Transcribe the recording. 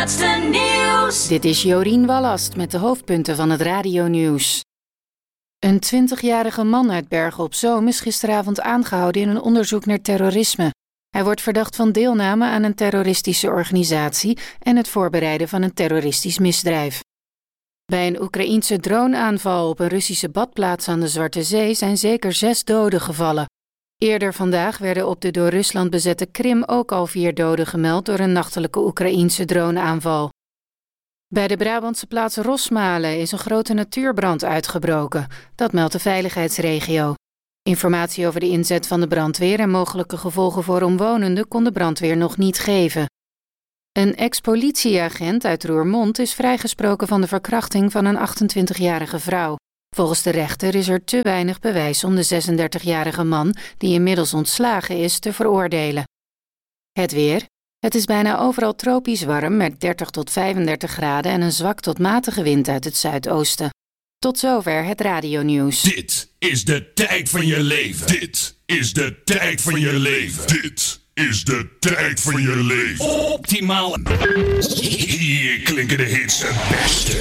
Laatste nieuws. Dit is Jorien Wallast met de hoofdpunten van het radionieuws. Een 20-jarige man uit Bergen op Zoom is gisteravond aangehouden in een onderzoek naar terrorisme. Hij wordt verdacht van deelname aan een terroristische organisatie en het voorbereiden van een terroristisch misdrijf. Bij een Oekraïense droneaanval op een Russische badplaats aan de Zwarte Zee zijn zeker 6 doden gevallen. Eerder vandaag werden op de door Rusland bezette Krim ook al 4 doden gemeld door een nachtelijke Oekraïense droneaanval. Bij de Brabantse plaats Rosmalen is een grote natuurbrand uitgebroken. Dat meldt de veiligheidsregio. Informatie over de inzet van de brandweer en mogelijke gevolgen voor omwonenden kon de brandweer nog niet geven. Een ex-politieagent uit Roermond is vrijgesproken van de verkrachting van een 28-jarige vrouw. Volgens de rechter is er te weinig bewijs om de 36-jarige man, die inmiddels ontslagen is, te veroordelen. Het weer. Het is bijna overal tropisch warm met 30 tot 35 graden en een zwak tot matige wind uit het zuidoosten. Tot zover het radionieuws. Dit is de tijd van je leven. Dit is de tijd van je leven. Dit is de tijd van je leven. Optimaal. Hier klinken de hits het beste.